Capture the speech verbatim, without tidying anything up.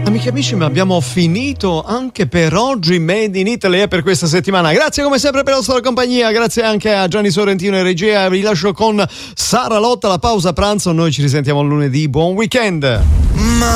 Amici e amici, ma abbiamo finito anche per oggi Made in Italy e per questa settimana. Grazie come sempre per la vostra compagnia, grazie anche a Gianni Sorrentino e regia. Vi lascio con Sara Lotta, la pausa pranzo, noi ci risentiamo lunedì, buon weekend. Ma